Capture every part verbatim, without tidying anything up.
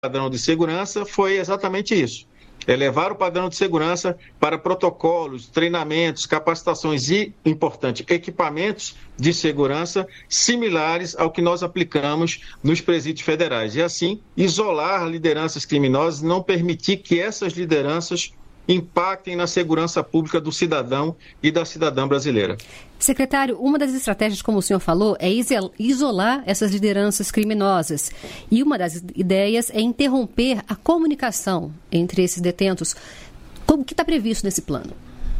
padrão de segurança foi exatamente isso. Elevar o padrão de segurança para protocolos, treinamentos, capacitações e, importante, equipamentos de segurança similares ao que nós aplicamos nos presídios federais. E, assim, isolar lideranças criminosas e não permitir que essas lideranças impactem na segurança pública do cidadão e da cidadã brasileira. Secretário, uma das estratégias, como o senhor falou, é isolar essas lideranças criminosas. E uma das ideias é interromper a comunicação entre esses detentos. Como que está previsto nesse plano?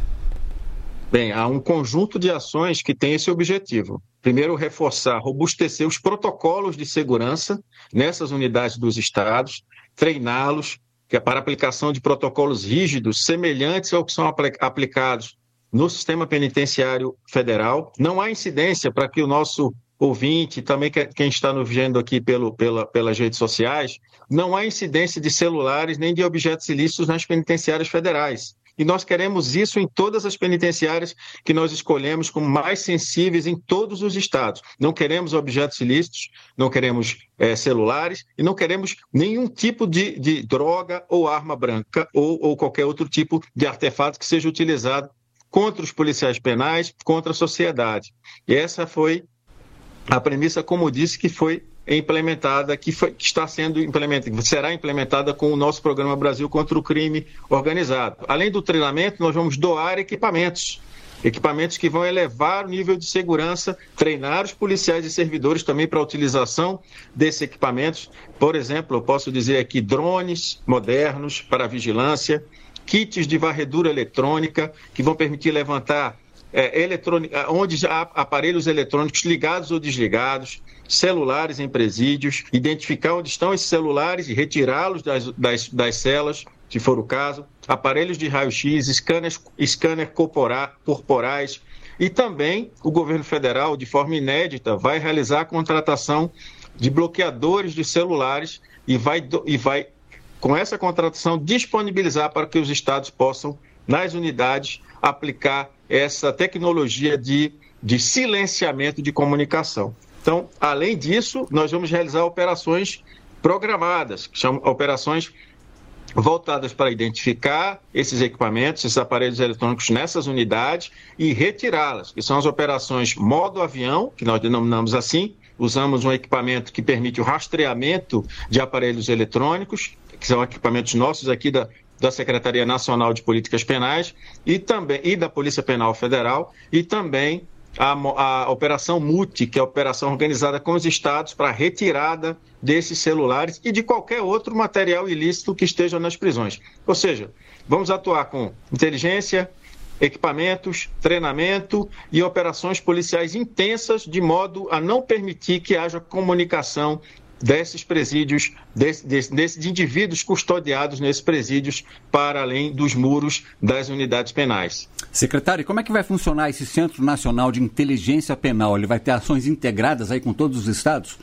Bem, há um conjunto de ações que tem esse objetivo. Primeiro, reforçar, robustecer os protocolos de segurança nessas unidades dos estados, treiná-los, que é para aplicação de protocolos rígidos, semelhantes ao que são aplicados no sistema penitenciário federal. Não há incidência para que o nosso ouvinte, também quem está nos vendo aqui pelo, pela, pelas redes sociais, não há incidência de celulares nem de objetos ilícitos nas penitenciárias federais. E nós queremos isso em todas as penitenciárias que nós escolhemos como mais sensíveis em todos os estados. Não queremos objetos ilícitos, não queremos é, celulares e não queremos nenhum tipo de, de droga ou arma branca ou, ou qualquer outro tipo de artefato que seja utilizado contra os policiais penais, contra a sociedade. E essa foi a premissa, como disse, que foi implementada, que, foi, que está sendo implementada, será implementada com o nosso programa Brasil contra o Crime Organizado. Além do treinamento, nós vamos doar equipamentos, equipamentos que vão elevar o nível de segurança, treinar os policiais e servidores também para a utilização desses equipamentos. Por exemplo, eu posso dizer aqui drones modernos para vigilância, kits de varredura eletrônica que vão permitir levantar É, eletrônica, onde já há aparelhos eletrônicos ligados ou desligados, celulares em presídios, identificar onde estão esses celulares e retirá-los das, das, das celas, se for o caso, aparelhos de raio-x, scanners, scanner corpora, corporais, e também o governo federal, de forma inédita, vai realizar a contratação de bloqueadores de celulares e vai, e vai com essa contratação, disponibilizar para que os estados possam, nas unidades, aplicar essa tecnologia de, de silenciamento de comunicação. Então, além disso, nós vamos realizar operações programadas, que são operações voltadas para identificar esses equipamentos, esses aparelhos eletrônicos nessas unidades e retirá-las, que são as operações modo avião, que nós denominamos assim. Usamos um equipamento que permite o rastreamento de aparelhos eletrônicos, que são equipamentos nossos aqui da da Secretaria Nacional de Políticas Penais e, também, e da Polícia Penal Federal, e também a, a Operação MUTI, que é a operação organizada com os estados para a retirada desses celulares e de qualquer outro material ilícito que esteja nas prisões. Ou seja, vamos atuar com inteligência, equipamentos, treinamento e operações policiais intensas, de modo a não permitir que haja comunicação desses presídios, desse, desse, desses indivíduos custodiados nesses presídios para além dos muros das unidades penais. Secretário, como é que vai funcionar esse Centro Nacional de Inteligência Penal? Ele vai ter ações integradas aí com todos os estados?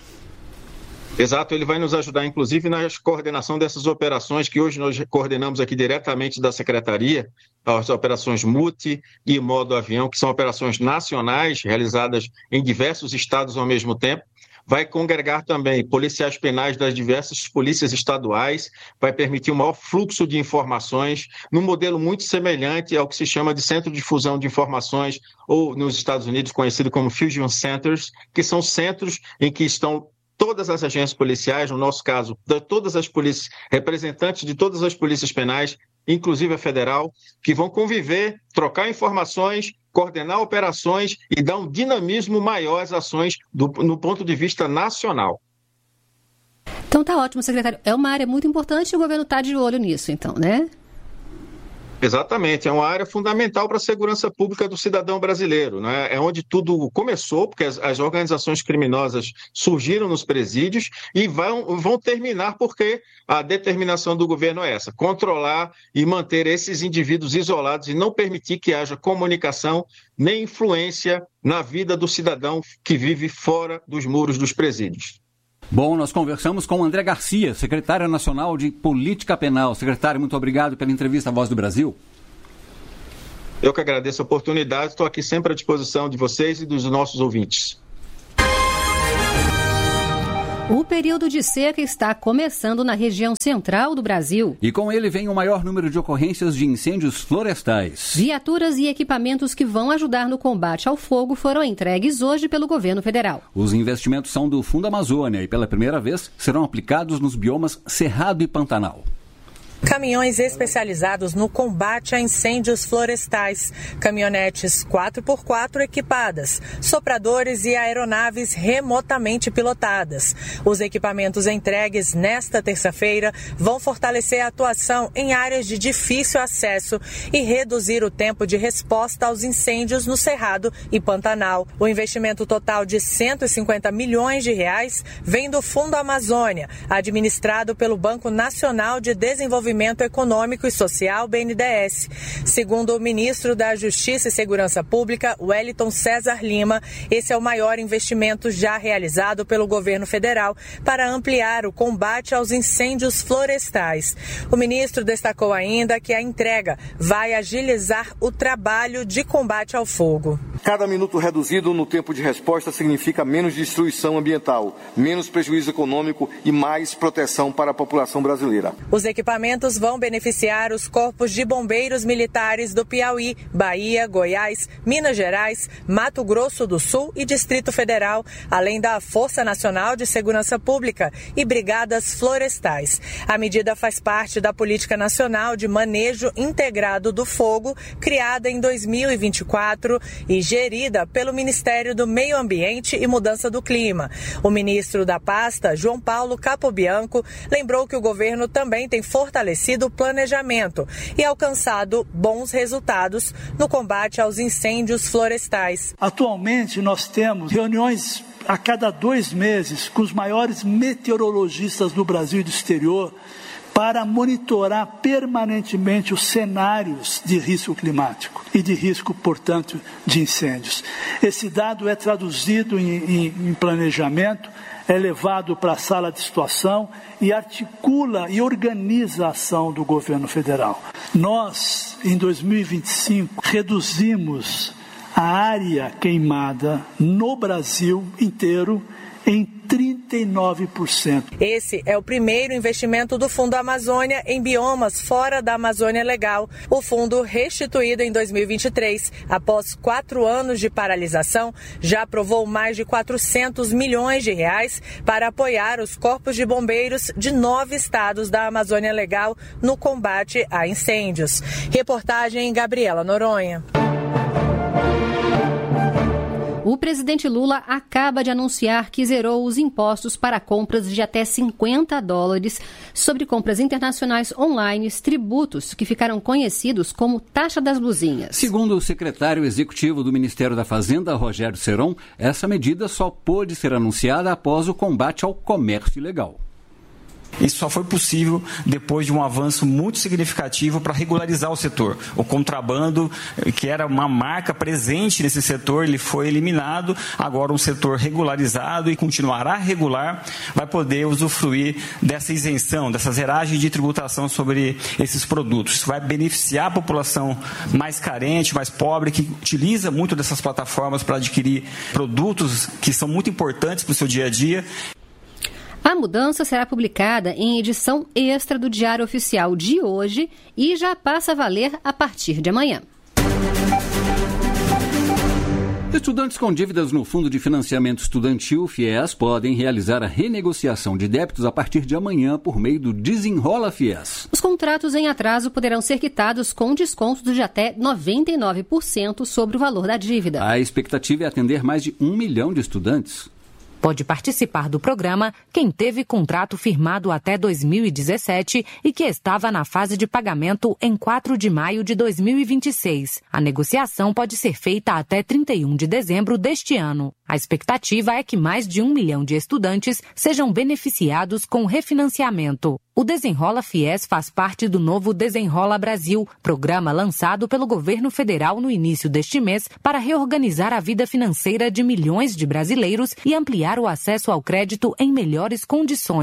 Exato, ele vai nos ajudar, inclusive, na coordenação dessas operações que hoje nós coordenamos aqui diretamente da Secretaria, as operações MUTI e Modo Avião, que são operações nacionais realizadas em diversos estados ao mesmo tempo. Vai congregar também policiais penais das diversas polícias estaduais, vai permitir um maior fluxo de informações, num modelo muito semelhante ao que se chama de Centro de Fusão de Informações, ou nos Estados Unidos conhecido como Fusion Centers, que são centros em que estão todas as agências policiais, no nosso caso, de todas as polícias, representantes de todas as polícias penais, inclusive a federal, que vão conviver, trocar informações, coordenar operações e dar um dinamismo maior às ações do, no ponto de vista nacional. Então tá ótimo, secretário. É uma área muito importante e o governo está de olho nisso, então, né? Exatamente, é uma área fundamental para a segurança pública do cidadão brasileiro, né? É onde tudo começou, porque as, as organizações criminosas surgiram nos presídios e vão, vão terminar porque a determinação do governo é essa, controlar e manter esses indivíduos isolados e não permitir que haja comunicação nem influência na vida do cidadão que vive fora dos muros dos presídios. Bom, nós conversamos com o André Garcia, secretário nacional de Política Penal. Secretário, muito obrigado pela entrevista à Voz do Brasil. Eu que agradeço a oportunidade, estou aqui sempre à disposição de vocês e dos nossos ouvintes. O período de seca está começando na região central do Brasil. E com ele vem o maior número de ocorrências de incêndios florestais. Viaturas e equipamentos que vão ajudar no combate ao fogo foram entregues hoje pelo governo federal. Os investimentos são do Fundo Amazônia e, pela primeira vez, serão aplicados nos biomas Cerrado e Pantanal. Caminhões especializados no combate a incêndios florestais, caminhonetes quatro por quatro equipadas, sopradores e aeronaves remotamente pilotadas. Os equipamentos entregues nesta terça-feira vão fortalecer a atuação em áreas de difícil acesso e reduzir o tempo de resposta aos incêndios no Cerrado e Pantanal. O investimento total de cento e cinquenta milhões de reais vem do Fundo Amazônia, administrado pelo Banco Nacional de Desenvolvimento Econômico e Social, B N D E S. Segundo o ministro da Justiça e Segurança Pública, Wellington César Lima, esse é o maior investimento já realizado pelo governo federal para ampliar o combate aos incêndios florestais. O ministro destacou ainda que a entrega vai agilizar o trabalho de combate ao fogo. Cada minuto reduzido no tempo de resposta significa menos destruição ambiental, menos prejuízo econômico e mais proteção para a população brasileira. Os equipamentos vão beneficiar os corpos de bombeiros militares do Piauí, Bahia, Goiás, Minas Gerais, Mato Grosso do Sul e Distrito Federal, além da Força Nacional de Segurança Pública e brigadas florestais. A medida faz parte da Política Nacional de Manejo Integrado do Fogo, criada em dois mil e vinte e quatro e gerida pelo Ministério do Meio Ambiente e Mudança do Clima. O ministro da pasta, João Paulo Capobianco, lembrou que o governo também tem fortalecido o planejamento e alcançado bons resultados no combate aos incêndios florestais. Atualmente nós temos reuniões a cada dois meses com os maiores meteorologistas do Brasil e do exterior para monitorar permanentemente os cenários de risco climático e de risco, portanto, de incêndios. Esse dado é traduzido em, em, em planejamento, é levado para a sala de situação e articula e organiza a ação do governo federal. Nós, em dois mil e vinte e cinco, reduzimos a área queimada no Brasil inteiro em trinta e nove por cento. Esse é o primeiro investimento do Fundo Amazônia em biomas fora da Amazônia Legal. O fundo, restituído em dois mil e vinte e três, após quatro anos de paralisação, já aprovou mais de quatrocentos milhões de reais para apoiar os corpos de bombeiros de nove estados da Amazônia Legal no combate a incêndios. Reportagem Gabriela Noronha. O presidente Lula acaba de anunciar que zerou os impostos para compras de até cinquenta dólares sobre compras internacionais online, tributos que ficaram conhecidos como taxa das blusinhas. Segundo o secretário executivo do Ministério da Fazenda, Rogério Ceron, essa medida só pôde ser anunciada após o combate ao comércio ilegal. Isso só foi possível depois de um avanço muito significativo para regularizar o setor. O contrabando, que era uma marca presente nesse setor, ele foi eliminado. Agora um setor regularizado e continuará regular vai poder usufruir dessa isenção, dessa zeragem de tributação sobre esses produtos. Isso vai beneficiar a população mais carente, mais pobre, que utiliza muito dessas plataformas para adquirir produtos que são muito importantes para o seu dia a dia. A mudança será publicada em edição extra do Diário Oficial de hoje e já passa a valer a partir de amanhã. Estudantes com dívidas no Fundo de Financiamento Estudantil, FIES, podem realizar a renegociação de débitos a partir de amanhã por meio do Desenrola FIES. Os contratos em atraso poderão ser quitados com descontos de até noventa e nove por cento sobre o valor da dívida. A expectativa é atender mais de um milhão de estudantes. Pode participar do programa quem teve contrato firmado até dois mil e dezessete e que estava na fase de pagamento em quatro de maio de dois mil e vinte e seis. A negociação pode ser feita até trinta e um de dezembro deste ano. A expectativa é que mais de um milhão de estudantes sejam beneficiados com refinanciamento. O Desenrola FIES faz parte do novo Desenrola Brasil, programa lançado pelo governo federal no início deste mês para reorganizar a vida financeira de milhões de brasileiros e ampliar o acesso ao crédito em melhores condições.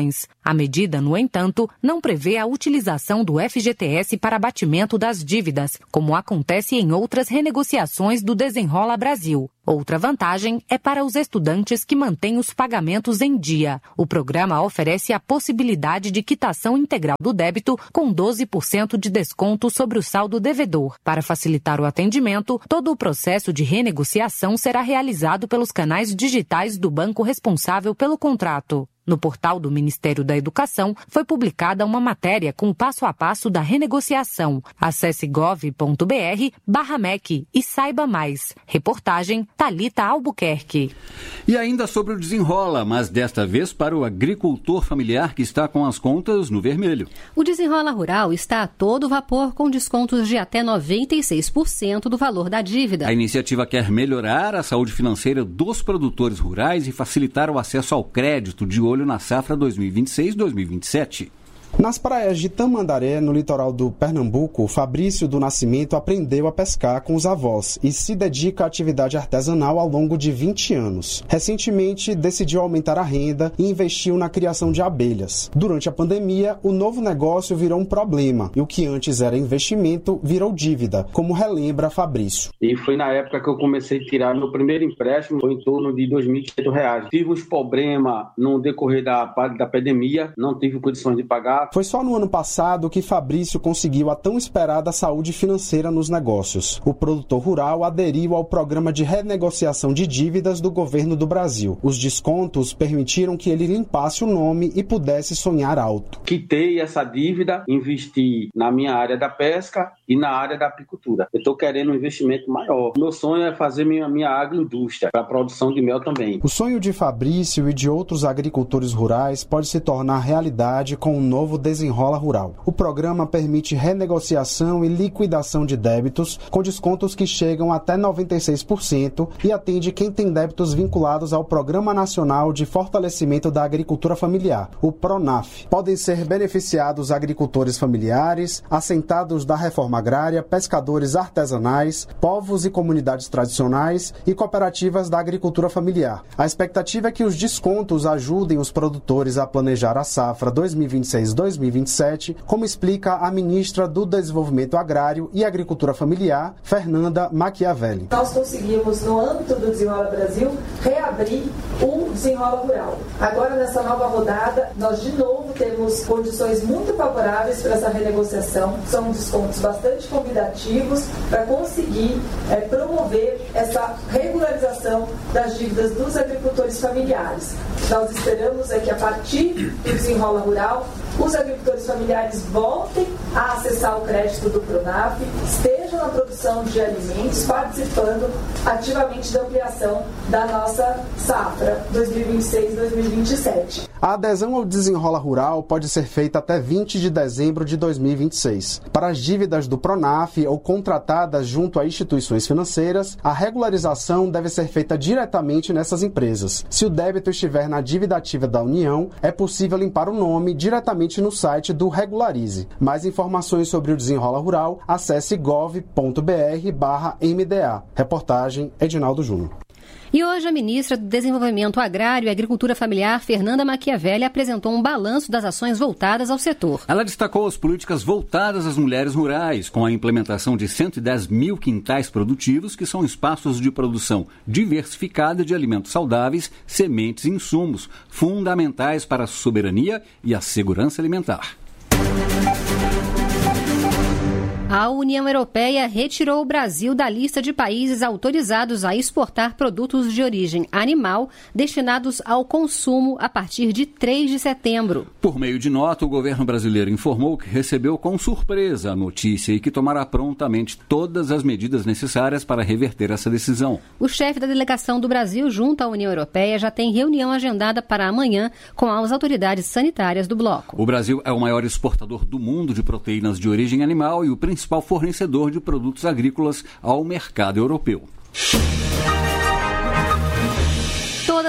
A medida, no entanto, não prevê a utilização do F G T S para abatimento das dívidas, como acontece em outras renegociações do Desenrola Brasil. Outra vantagem é para os estudantes que mantêm os pagamentos em dia. O programa oferece a possibilidade de quitação integral do débito com doze por cento de desconto sobre o saldo devedor. Para facilitar o atendimento, todo o processo de renegociação será realizado pelos canais digitais do banco responsável pelo contrato. No portal do Ministério da Educação, foi publicada uma matéria com o passo a passo da renegociação. Acesse gov ponto br barra M E C e saiba mais. Reportagem Thalita Albuquerque. E ainda sobre o Desenrola, mas desta vez para o agricultor familiar que está com as contas no vermelho. O Desenrola Rural está a todo vapor com descontos de até noventa e seis por cento do valor da dívida. A iniciativa quer melhorar a saúde financeira dos produtores rurais e facilitar o acesso ao crédito de olho na safra dois mil e vinte e seis dois mil e vinte e sete. Nas praias de Tamandaré, no litoral do Pernambuco, Fabrício do Nascimento aprendeu a pescar com os avós e se dedica à atividade artesanal ao longo de vinte anos. Recentemente, decidiu aumentar a renda e investiu na criação de abelhas. Durante a pandemia, o novo negócio virou um problema e o que antes era investimento virou dívida, como relembra Fabrício. E foi na época que eu comecei a tirar meu primeiro empréstimo, foi em torno de dois mil e quinhentos reais. Tive uns problemas no decorrer da, da pandemia, não tive condições de pagar. Foi só no ano passado que Fabrício conseguiu a tão esperada saúde financeira nos negócios. O produtor rural aderiu ao programa de renegociação de dívidas do governo do Brasil. Os descontos permitiram que ele limpasse o nome e pudesse sonhar alto. Quitei essa dívida, investi na minha área da pesca e na área da apicultura. Eu estou querendo um investimento maior. Meu sonho é fazer minha, minha agroindústria para a produção de mel também. O sonho de Fabrício e de outros agricultores rurais pode se tornar realidade com um novo Desenrola Rural. O programa permite renegociação e liquidação de débitos com descontos que chegam até noventa e seis por cento e atende quem tem débitos vinculados ao Programa Nacional de Fortalecimento da Agricultura Familiar, o PRONAF. Podem ser beneficiados agricultores familiares, assentados da reforma agrária, pescadores artesanais, povos e comunidades tradicionais e cooperativas da agricultura familiar. A expectativa é que os descontos ajudem os produtores a planejar a safra dois mil e vinte e seis dois mil e vinte e sete, como explica a ministra do Desenvolvimento Agrário e Agricultura Familiar, Fernanda Machiavelli. Nós conseguimos, no âmbito do Desenrola Brasil, reabrir o Desenrola Rural. Agora, nessa nova rodada, nós de novo temos condições muito favoráveis para essa renegociação. São descontos bastante convidativos para conseguir é, promover essa regularização das dívidas dos agricultores familiares. Nós esperamos é que, a partir do Desenrola Rural, os agricultores familiares voltem a acessar o crédito do PRONAF, estejam na produção de alimentos, participando ativamente da ampliação da nossa safra dois mil e vinte e seis dois mil e vinte e sete. A adesão ao Desenrola Rural pode ser feita até vinte de dezembro de dois mil e vinte e seis. Para as dívidas do PRONAF ou contratadas junto a instituições financeiras, a regularização deve ser feita diretamente nessas empresas. Se o débito estiver na dívida ativa da União, é possível limpar o nome diretamente no site do Regularize. Mais informações sobre o Desenrola Rural, acesse gov ponto br barra M D A. Reportagem Edinaldo Júnior. E hoje a ministra do Desenvolvimento Agrário e Agricultura Familiar, Fernanda Machiavelli, apresentou um balanço das ações voltadas ao setor. Ela destacou as políticas voltadas às mulheres rurais, com a implementação de cento e dez mil quintais produtivos, que são espaços de produção diversificada de alimentos saudáveis, sementes e insumos, fundamentais para a soberania e a segurança alimentar. A União Europeia retirou o Brasil da lista de países autorizados a exportar produtos de origem animal destinados ao consumo a partir de três de setembro. Por meio de nota, o governo brasileiro informou que recebeu com surpresa a notícia e que tomará prontamente todas as medidas necessárias para reverter essa decisão. O chefe da delegação do Brasil junto à União Europeia já tem reunião agendada para amanhã com as autoridades sanitárias do bloco. O Brasil é o maior exportador do mundo de proteínas de origem animal e o principal principal fornecedor de produtos agrícolas ao mercado europeu. Todas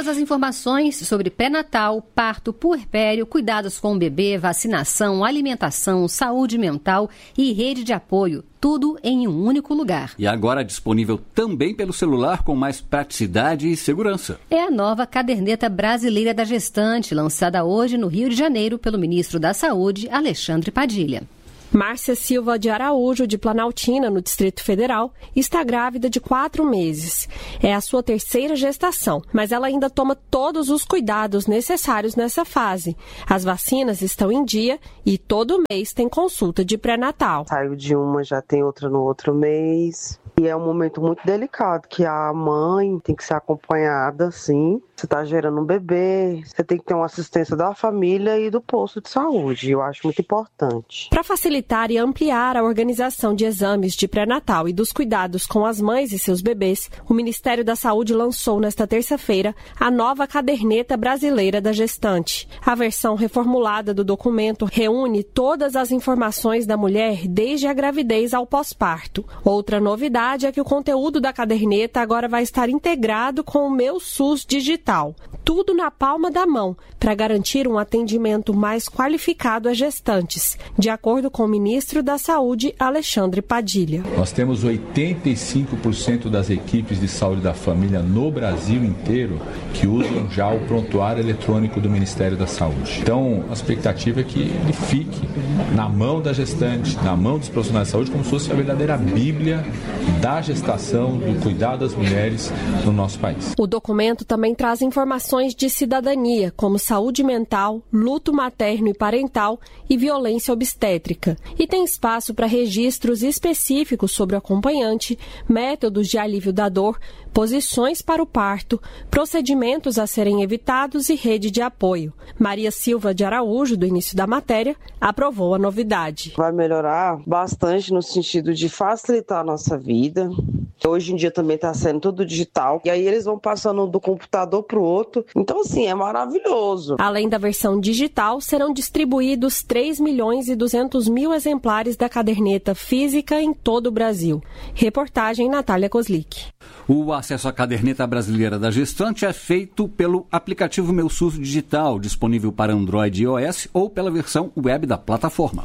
Todas as informações sobre pré-natal, parto, puerpério, cuidados com o bebê, vacinação, alimentação, saúde mental e rede de apoio. Tudo em um único lugar. E agora disponível também pelo celular com mais praticidade e segurança. É a nova Caderneta Brasileira da Gestante, lançada hoje no Rio de Janeiro pelo ministro da Saúde, Alexandre Padilha. Márcia Silva de Araújo, de Planaltina, no Distrito Federal, está grávida de quatro meses. É a sua terceira gestação, mas ela ainda toma todos os cuidados necessários nessa fase. As vacinas estão em dia e todo mês tem consulta de pré-natal. Saiu de uma, já tem outra no outro mês. E é um momento muito delicado, que a mãe tem que ser acompanhada, sim. Você está gerando um bebê, você tem que ter uma assistência da família e do posto de saúde. Eu acho muito importante. Para facilitar e ampliar a organização de exames de pré-natal e dos cuidados com as mães e seus bebês, o Ministério da Saúde lançou nesta terça-feira a nova Caderneta Brasileira da Gestante. A versão reformulada do documento reúne todas as informações da mulher desde a gravidez ao pós-parto. Outra novidade é que o conteúdo da caderneta agora vai estar integrado com o Meu SUS Digital. Tudo na palma da mão, para garantir um atendimento mais qualificado às gestantes, de acordo com o ministro da Saúde, Alexandre Padilha. Nós temos oitenta e cinco por cento das equipes de saúde da família no Brasil inteiro que usam já o prontuário eletrônico do Ministério da Saúde. Então, a expectativa é que ele fique na mão da gestante, na mão dos profissionais de saúde, como se fosse a verdadeira bíblia da gestação, do cuidado das mulheres no nosso país. O documento também traz informações de cidadania, como saúde mental, luto materno e parental e violência obstétrica. E tem espaço para registros específicos sobre o acompanhante, métodos de alívio da dor, posições para o parto, procedimentos a serem evitados e rede de apoio. Maria Silva de Araújo, do início da matéria, aprovou a novidade. Vai melhorar bastante no sentido de facilitar a nossa vida. Hoje em dia também está sendo tudo digital. E aí eles vão passando do computador para o outro. Então, assim, é maravilhoso. Além da versão digital, serão distribuídos três milhões e duzentos mil exemplares da caderneta física em todo o Brasil. Reportagem Natália Kozlik. O acesso à Caderneta Brasileira da Gestante é feito pelo aplicativo Meu SUS Digital, disponível para Android e iOS, ou pela versão web da plataforma.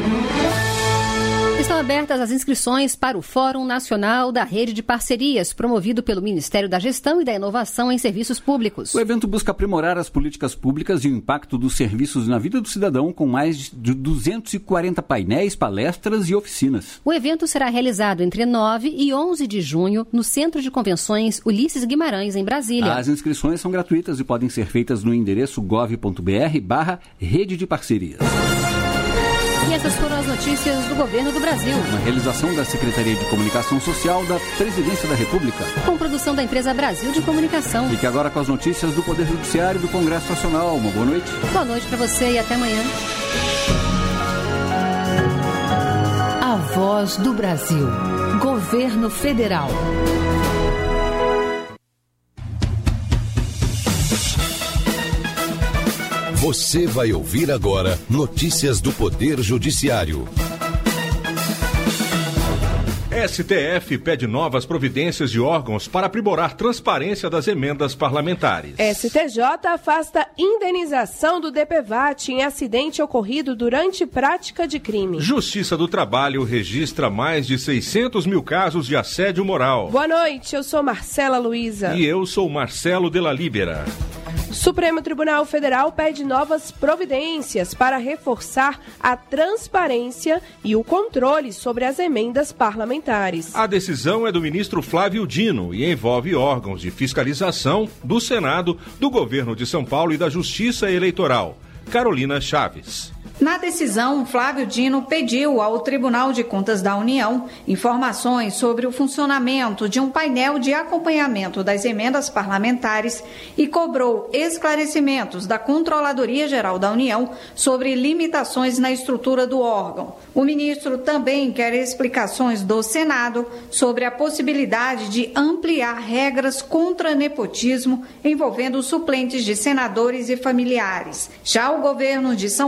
Estão abertas as inscrições para o Fórum Nacional da Rede de Parcerias, promovido pelo Ministério da Gestão e da Inovação em Serviços Públicos. O evento busca aprimorar as políticas públicas e o impacto dos serviços na vida do cidadão, com mais de duzentos e quarenta painéis, palestras e oficinas. O evento será realizado entre nove e onze de junho no Centro de Convenções Ulisses Guimarães, em Brasília. As inscrições são gratuitas e podem ser feitas no endereço gov.br barra Rede de Parcerias. E essas foram as notícias do Governo do Brasil. Uma realização da Secretaria de Comunicação Social da Presidência da República. Com produção da empresa Brasil de Comunicação. Fique agora com as notícias do Poder Judiciário e do Congresso Nacional. Uma boa noite. Boa noite para você e até amanhã. A Voz do Brasil. Governo Federal. Você vai ouvir agora notícias do Poder Judiciário. S T F pede novas providências de órgãos para aprimorar transparência das emendas parlamentares. S T J afasta indenização do D P V A T em acidente ocorrido durante prática de crime. Justiça do Trabalho registra mais de seiscentos mil casos de assédio moral. Boa noite, eu sou Marcela Luiza. E eu sou Marcelo de la Libera. Supremo Tribunal Federal pede novas providências para reforçar a transparência e o controle sobre as emendas parlamentares. A decisão é do ministro Flávio Dino e envolve órgãos de fiscalização do Senado, do Governo de São Paulo e da Justiça Eleitoral. Carolina Chaves. Na decisão, Flávio Dino pediu ao Tribunal de Contas da União informações sobre o funcionamento de um painel de acompanhamento das emendas parlamentares e cobrou esclarecimentos da Controladoria Geral da União sobre limitações na estrutura do órgão. O ministro também quer explicações do Senado sobre a possibilidade de ampliar regras contra nepotismo envolvendo suplentes de senadores e familiares. Já o governo de São Paulo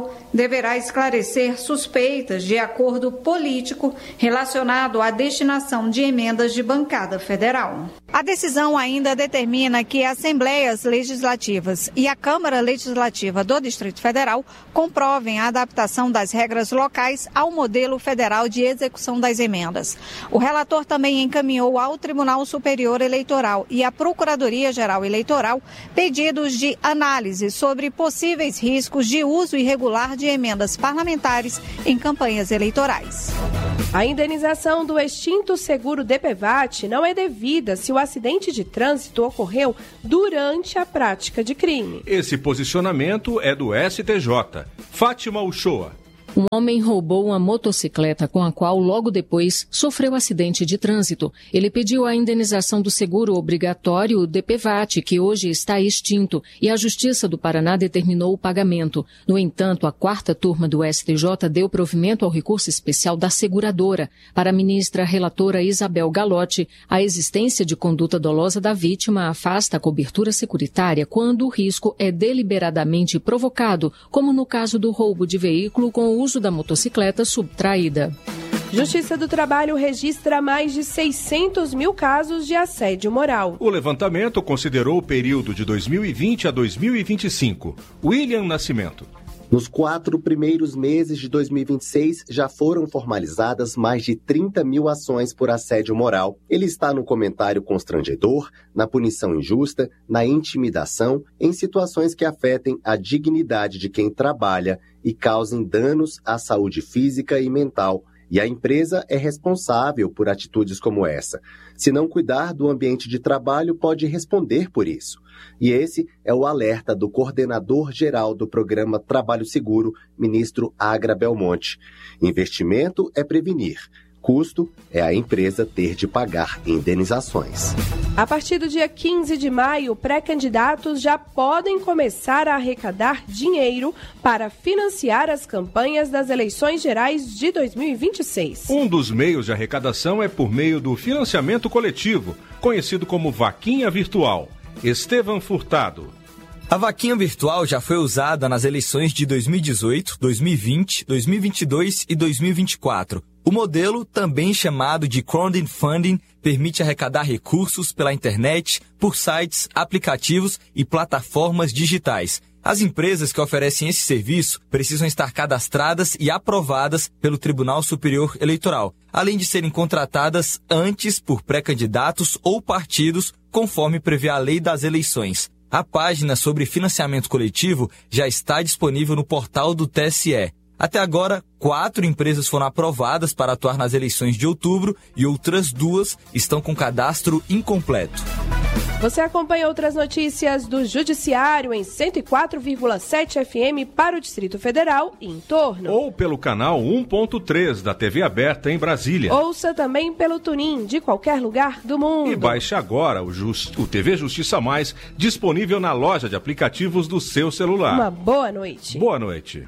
tribunal deverá esclarecer suspeitas de acordo político relacionado à destinação de emendas de bancada federal. A decisão ainda determina que assembleias legislativas e a Câmara Legislativa do Distrito Federal comprovem a adaptação das regras locais ao modelo federal de execução das emendas. O relator também encaminhou ao Tribunal Superior Eleitoral e à Procuradoria-Geral Eleitoral pedidos de análise sobre possíveis riscos de uso irregular de emendas parlamentares em campanhas eleitorais. A indenização do extinto seguro D P V A T não é devida se o acidente de trânsito ocorreu durante a prática de crime. Esse posicionamento é do S T J. Fátima Uchoa. Um homem roubou uma motocicleta com a qual, logo depois, sofreu acidente de trânsito. Ele pediu a indenização do seguro obrigatório D P V A T, que hoje está extinto, e a Justiça do Paraná determinou o pagamento. No entanto, a quarta turma do S T J deu provimento ao recurso especial da seguradora. Para a ministra relatora Isabel Galotti, a existência de conduta dolosa da vítima afasta a cobertura securitária quando o risco é deliberadamente provocado, como no caso do roubo de veículo com o uso da motocicleta subtraída. Justiça do Trabalho registra mais de seiscentos mil casos de assédio moral. O levantamento considerou o período de dois mil e vinte a dois mil e vinte e cinco. William Nascimento. Nos quatro primeiros meses de dois mil e vinte e seis, já foram formalizadas mais de trinta mil ações por assédio moral. Ele está no comentário constrangedor, na punição injusta, na intimidação, em situações que afetem a dignidade de quem trabalha e causem danos à saúde física e mental. E a empresa é responsável por atitudes como essa. Se não cuidar do ambiente de trabalho, pode responder por isso. E esse é o alerta do coordenador-geral do programa Trabalho Seguro, ministro Agra Belmonte. Investimento é prevenir. Custo é a empresa ter de pagar indenizações. A partir do dia quinze de maio, pré-candidatos já podem começar a arrecadar dinheiro para financiar as campanhas das eleições gerais de dois mil e vinte e seis. Um dos meios de arrecadação é por meio do financiamento coletivo, conhecido como Vaquinha Virtual. Estevam Furtado. A vaquinha virtual já foi usada nas eleições de dois mil e dezoito, dois mil e vinte, dois mil e vinte e dois e dois mil e vinte e quatro. O modelo, também chamado de crowdfunding, permite arrecadar recursos pela internet, por sites, aplicativos e plataformas digitais. As empresas que oferecem esse serviço precisam estar cadastradas e aprovadas pelo Tribunal Superior Eleitoral, além de serem contratadas antes por pré-candidatos ou partidos, conforme prevê a lei das eleições. A página sobre financiamento coletivo já está disponível no portal do T S E. Até agora, quatro empresas foram aprovadas para atuar nas eleições de outubro e outras duas estão com cadastro incompleto. Você acompanha outras notícias do Judiciário em cento e quatro vírgula sete F M para o Distrito Federal e em torno. Ou pelo canal um ponto três da T V aberta em Brasília. Ouça também pelo TuneIn de qualquer lugar do mundo. E baixe agora o, Just, o T V Justiça Mais, disponível na loja de aplicativos do seu celular. Uma boa noite. Boa noite.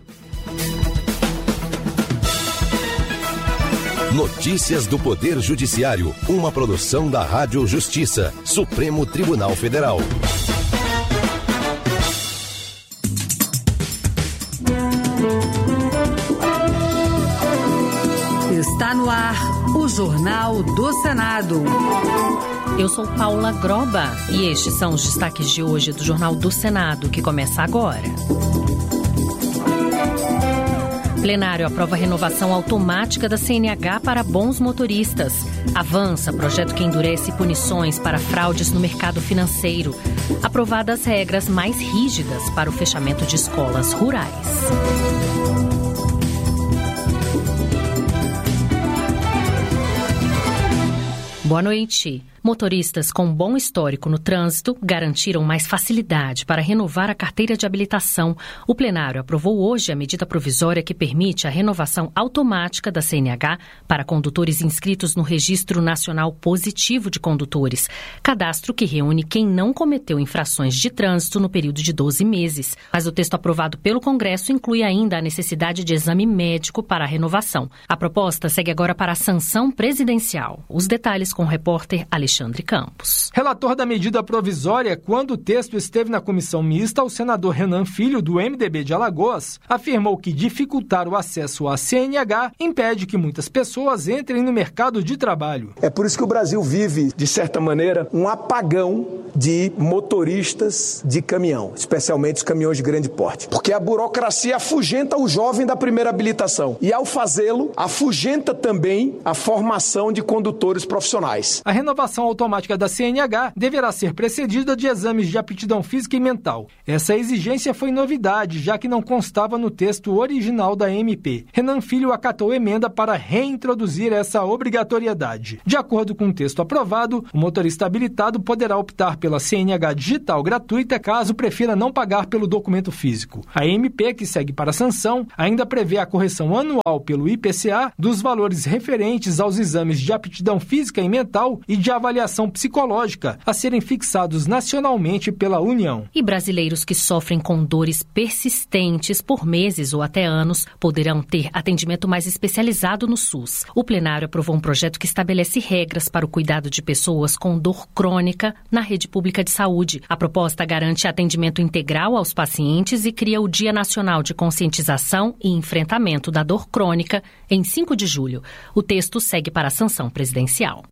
Notícias do Poder Judiciário, uma produção da Rádio Justiça, Supremo Tribunal Federal. Está no ar o Jornal do Senado. Eu sou Paula Groba e estes são os destaques de hoje do Jornal do Senado, que começa agora. Plenário aprova a renovação automática da C N H para bons motoristas. Avança projeto que endurece punições para fraudes no mercado financeiro. Aprovadas regras mais rígidas para o fechamento de escolas rurais. Boa noite. Motoristas com bom histórico no trânsito garantiram mais facilidade para renovar a carteira de habilitação. O plenário aprovou hoje a medida provisória que permite a renovação automática da C N H para condutores inscritos no Registro Nacional Positivo de Condutores, cadastro que reúne quem não cometeu infrações de trânsito no período de doze meses. Mas o texto aprovado pelo Congresso inclui ainda a necessidade de exame médico para a renovação. A proposta segue agora para a sanção presidencial. Os detalhes com o repórter Alexandre Alexandre Campos. Relator da medida provisória, quando o texto esteve na comissão mista, o senador Renan Filho, do M D B de Alagoas, afirmou que dificultar o acesso à C N H impede que muitas pessoas entrem no mercado de trabalho. É por isso que o Brasil vive, de certa maneira, um apagão de motoristas de caminhão, especialmente os caminhões de grande porte. Porque a burocracia afugenta o jovem da primeira habilitação e, ao fazê-lo, afugenta também a formação de condutores profissionais. A renovação automática da C N H deverá ser precedida de exames de aptidão física e mental. Essa exigência foi novidade, já que não constava no texto original da M P. Renan Filho acatou emenda para reintroduzir essa obrigatoriedade. De acordo com o texto aprovado, o motorista habilitado poderá optar pela C N H digital gratuita caso prefira não pagar pelo documento físico. A M P, que segue para a sanção, ainda prevê a correção anual pelo I P C A dos valores referentes aos exames de aptidão física e mental e de avaliação psicológica a serem fixados nacionalmente pela União. E brasileiros que sofrem com dores persistentes por meses ou até anos poderão ter atendimento mais especializado no SUS. O plenário aprovou um projeto que estabelece regras para o cuidado de pessoas com dor crônica na rede pública de saúde. A proposta garante atendimento integral aos pacientes e cria o Dia Nacional de Conscientização e Enfrentamento da Dor Crônica em cinco de julho. O texto segue para a sanção presidencial.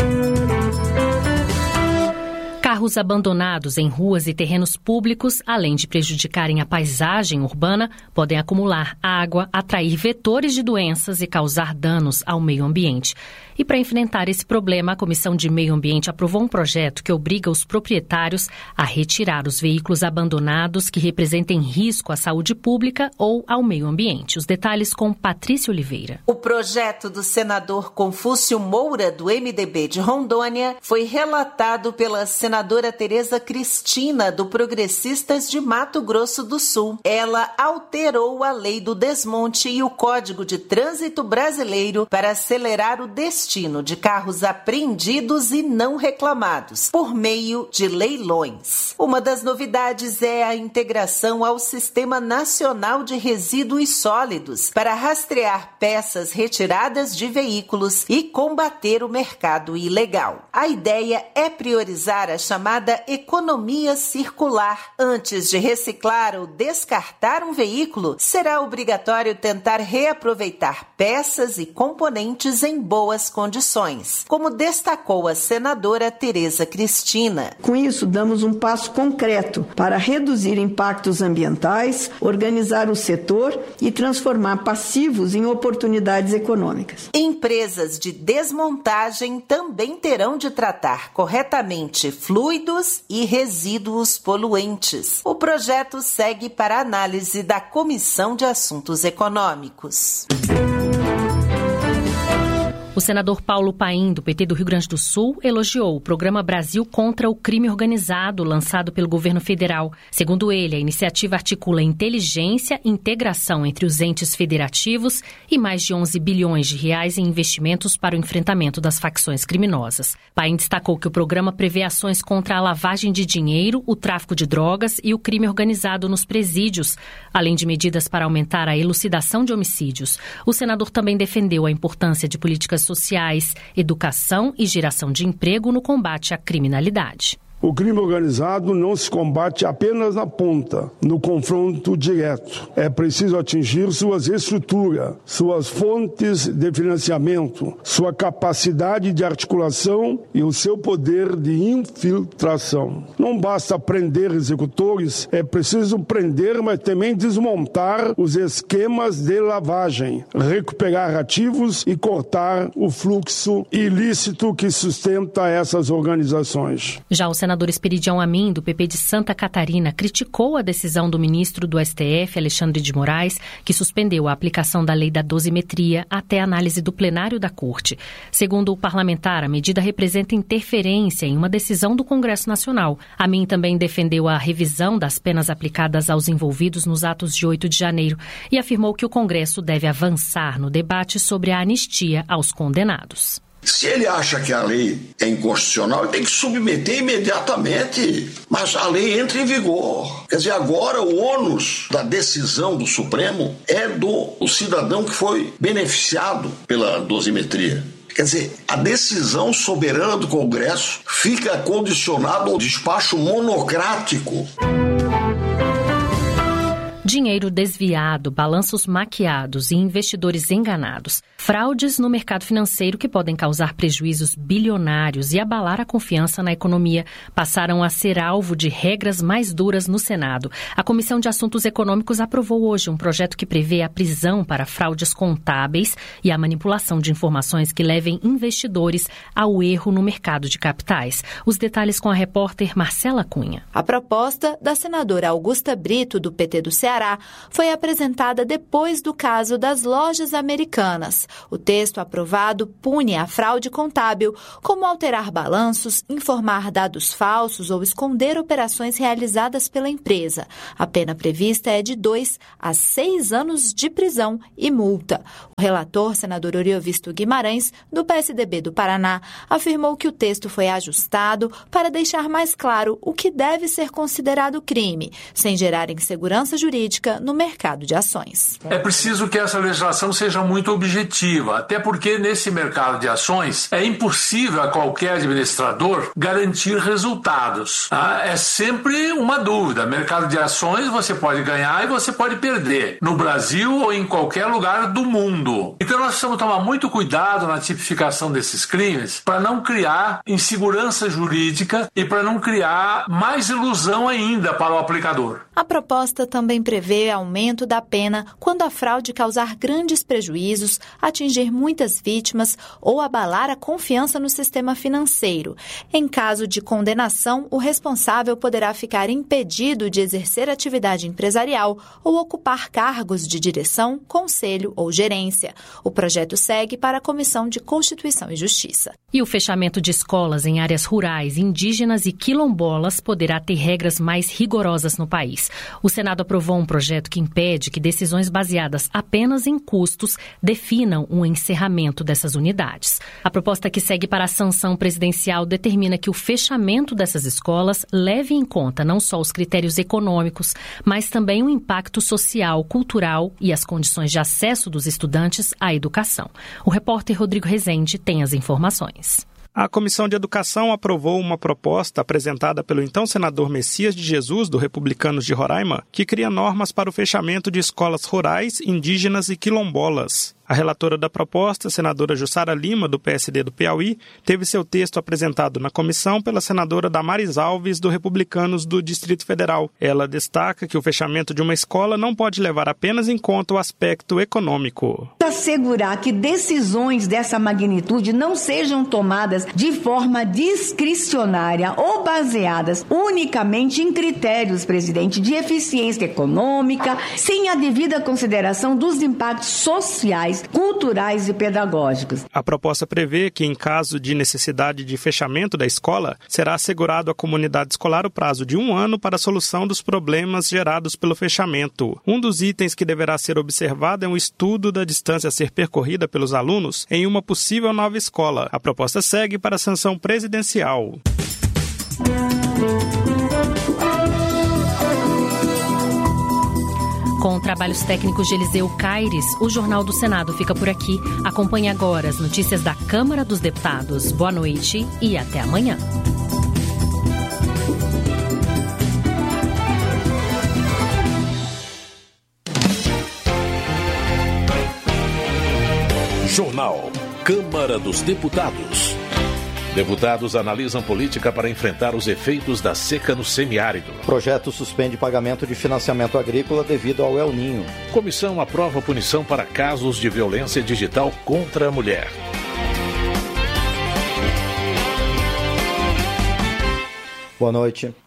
Carros abandonados em ruas e terrenos públicos, além de prejudicarem a paisagem urbana, podem acumular água, atrair vetores de doenças e causar danos ao meio ambiente. E para enfrentar esse problema, a Comissão de Meio Ambiente aprovou um projeto que obriga os proprietários a retirar os veículos abandonados que representem risco à saúde pública ou ao meio ambiente. Os detalhes com Patrícia Oliveira. O projeto do senador Confúcio Moura, do M D B de Rondônia, foi relatado pela senadora Tereza Cristina, do Progressistas de Mato Grosso do Sul. Ela alterou a lei do desmonte e o Código de Trânsito Brasileiro para acelerar o destino de carros apreendidos e não reclamados, por meio de leilões. Uma das novidades é a integração ao Sistema Nacional de Resíduos Sólidos para rastrear peças retiradas de veículos e combater o mercado ilegal. A ideia é priorizar a chamada economia circular. Antes de reciclar ou descartar um veículo, será obrigatório tentar reaproveitar peças e componentes em boas condições, como destacou a senadora Tereza Cristina. Com isso, damos um passo concreto para reduzir impactos ambientais, organizar o setor e transformar passivos em oportunidades econômicas. Empresas de desmontagem também terão de tratar corretamente fluidos e resíduos poluentes. O projeto segue para análise da Comissão de Assuntos Econômicos. O senador Paulo Paim, do P T do Rio Grande do Sul, elogiou o programa Brasil contra o Crime Organizado, lançado pelo governo federal. Segundo ele, a iniciativa articula inteligência e integração entre os entes federativos e mais de onze bilhões de reais em investimentos para o enfrentamento das facções criminosas. Paim destacou que o programa prevê ações contra a lavagem de dinheiro, o tráfico de drogas e o crime organizado nos presídios, além de medidas para aumentar a elucidação de homicídios. O senador também defendeu a importância de políticas sociais, educação e geração de emprego no combate à criminalidade. O crime organizado não se combate apenas na ponta, no confronto direto. É preciso atingir suas estruturas, suas fontes de financiamento, sua capacidade de articulação e o seu poder de infiltração. Não basta prender executores, é preciso prender, mas também desmontar os esquemas de lavagem, recuperar ativos e cortar o fluxo ilícito que sustenta essas organizações. Já o senador Esperidião Amin, do P P de Santa Catarina, criticou a decisão do ministro do S T F, Alexandre de Moraes, que suspendeu a aplicação da lei da dosimetria até a análise do plenário da Corte. Segundo o parlamentar, a medida representa interferência em uma decisão do Congresso Nacional. Amin também defendeu a revisão das penas aplicadas aos envolvidos nos atos de oito de janeiro e afirmou que o Congresso deve avançar no debate sobre a anistia aos condenados. Se ele acha que a lei é inconstitucional, ele tem que submeter imediatamente, mas a lei entra em vigor. Quer dizer, agora o ônus da decisão do Supremo é do cidadão que foi beneficiado pela dosimetria. Quer dizer, a decisão soberana do Congresso fica condicionada ao despacho monocrático. Dinheiro desviado, balanços maquiados e investidores enganados. Fraudes no mercado financeiro que podem causar prejuízos bilionários e abalar a confiança na economia passaram a ser alvo de regras mais duras no Senado. A Comissão de Assuntos Econômicos aprovou hoje um projeto que prevê a prisão para fraudes contábeis e a manipulação de informações que levem investidores ao erro no mercado de capitais. Os detalhes com a repórter Marcela Cunha. A proposta da senadora Augusta Brito, do P T do Ceará, foi apresentada depois do caso das lojas americanas. O texto aprovado pune a fraude contábil, como alterar balanços, informar dados falsos ou esconder operações realizadas pela empresa. A pena prevista é de dois a seis anos de prisão e multa. O relator, senador Oriovisto Guimarães, do P S D B do Paraná, afirmou que o texto foi ajustado para deixar mais claro o que deve ser considerado crime, sem gerar insegurança jurídica no mercado de ações. É preciso que essa legislação seja muito objetiva, até porque nesse mercado de ações é impossível a qualquer administrador garantir resultados. Tá? É sempre uma dúvida. Mercado de ações você pode ganhar e você pode perder, no Brasil ou em qualquer lugar do mundo. Então nós precisamos tomar muito cuidado na tipificação desses crimes para não criar insegurança jurídica e para não criar mais ilusão ainda para o aplicador. A proposta também prevê aumento da pena quando a fraude causar grandes prejuízos, atingir muitas vítimas ou abalar a confiança no sistema financeiro. Em caso de condenação, o responsável poderá ficar impedido de exercer atividade empresarial ou ocupar cargos de direção, conselho ou gerência. O projeto segue para a Comissão de Constituição e Justiça. E o fechamento de escolas em áreas rurais, indígenas e quilombolas poderá ter regras mais rigorosas no país. O Senado aprovou um projeto que impede que decisões baseadas apenas em custos definam o encerramento dessas unidades. A proposta que segue para a sanção presidencial determina que o fechamento dessas escolas leve em conta não só os critérios econômicos, mas também o impacto social, cultural e as condições de acesso dos estudantes à educação. O repórter Rodrigo Rezende tem as informações. A Comissão de Educação aprovou uma proposta apresentada pelo então senador Messias de Jesus, do Republicanos de Roraima, que cria normas para o fechamento de escolas rurais, indígenas e quilombolas. A relatora da proposta, a senadora Jussara Lima, do P S D do Piauí, teve seu texto apresentado na comissão pela senadora Damares Alves, do Republicanos do Distrito Federal. Ela destaca que o fechamento de uma escola não pode levar apenas em conta o aspecto econômico. Assegurar que decisões dessa magnitude não sejam tomadas de forma discricionária ou baseadas unicamente em critérios, presidente, de eficiência econômica, sem a devida consideração dos impactos sociais, culturais e pedagógicos. A proposta prevê que, em caso de necessidade de fechamento da escola, será assegurado à comunidade escolar o prazo de um ano para a solução dos problemas gerados pelo fechamento. Um dos itens que deverá ser observado é um estudo da distância a ser percorrida pelos alunos em uma possível nova escola. A proposta segue para a sanção presidencial. Com trabalhos técnicos de Eliseu Caires, o Jornal do Senado fica por aqui. Acompanhe agora as notícias da Câmara dos Deputados. Boa noite e até amanhã. Jornal Câmara dos Deputados. Deputados analisam política para enfrentar os efeitos da seca no semiárido. Projeto suspende pagamento de financiamento agrícola devido ao El Ninho. Comissão aprova punição para casos de violência digital contra a mulher. Boa noite.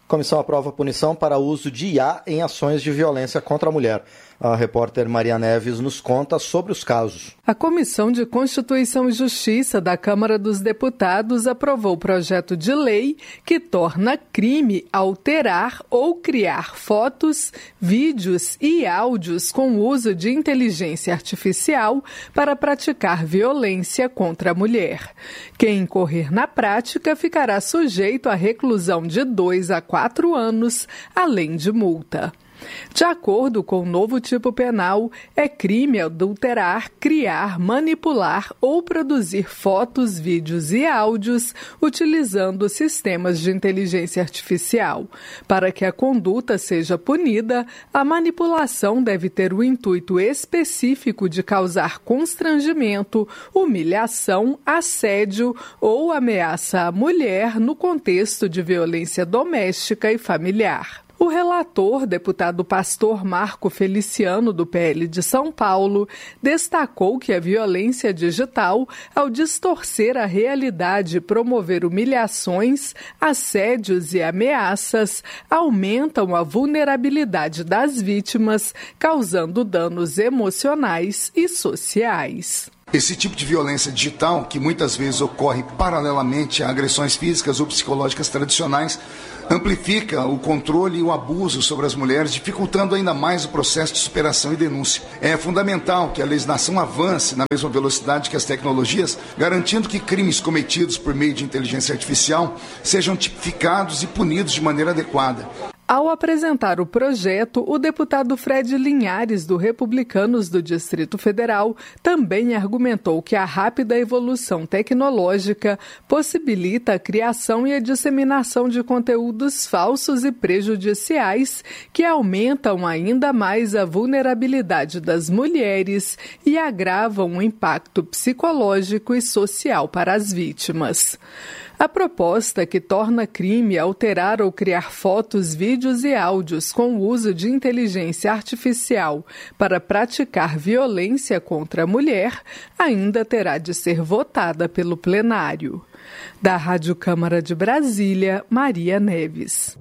Comissão aprova punição para uso de I A em ações de violência contra a mulher. A repórter Maria Neves nos conta sobre os casos. A Comissão de Constituição e Justiça da Câmara dos Deputados aprovou o projeto de lei que torna crime alterar ou criar fotos, vídeos e áudios com uso de inteligência artificial para praticar violência contra a mulher. Quem incorrer na prática ficará sujeito à reclusão de dois a quatro anos, além de multa. De acordo com o novo tipo penal, é crime adulterar, criar, manipular ou produzir fotos, vídeos e áudios utilizando sistemas de inteligência artificial. Para que a conduta seja punida, a manipulação deve ter o intuito específico de causar constrangimento, humilhação, assédio ou ameaça à mulher no contexto de violência doméstica e familiar. O relator, deputado Pastor Marco Feliciano, do P L de São Paulo, destacou que a violência digital, ao distorcer a realidade e promover humilhações, assédios e ameaças, aumentam a vulnerabilidade das vítimas, causando danos emocionais e sociais. Esse tipo de violência digital, que muitas vezes ocorre paralelamente a agressões físicas ou psicológicas tradicionais, amplifica o controle e o abuso sobre as mulheres, dificultando ainda mais o processo de superação e denúncia. É fundamental que a legislação avance na mesma velocidade que as tecnologias, garantindo que crimes cometidos por meio de inteligência artificial sejam tipificados e punidos de maneira adequada. Ao apresentar o projeto, o deputado Fred Linhares, do Republicanos do Distrito Federal, também argumentou que a rápida evolução tecnológica possibilita a criação e a disseminação de conteúdos falsos e prejudiciais que aumentam ainda mais a vulnerabilidade das mulheres e agravam o impacto psicológico e social para as vítimas. A proposta, que torna crime alterar ou criar fotos, vídeos e áudios com o uso de inteligência artificial para praticar violência contra a mulher, ainda terá de ser votada pelo plenário. Da Rádio Câmara de Brasília, Maria Neves.